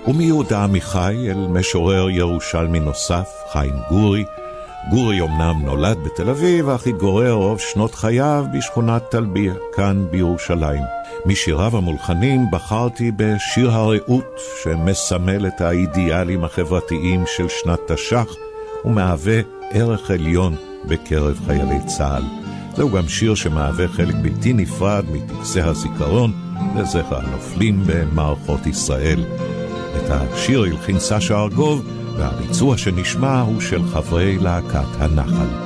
ומיהודה עמיחי אל משורר ירושלמי נוסף, חיים גורי. גורי אמנם נולד בתל אביב, אך התגורר רוב שנות חייו בשכונת טלביה, כאן בירושלים. משיריו המולחנים בחרתי בשיר הרעות, שמסמל את האידיאלים החברתיים של שנת תש"ח, ומהווה ערך עליון בקרב חיילי צה"ל. זהו גם שיר שמהווה חלק בלתי נפרד מטקסי הזיכרון לזכר הנופלים במערכות ישראל. את השיר הלחין סשה ארגוב, והביצוע שנשמע הוא של חברי להקת הנחל.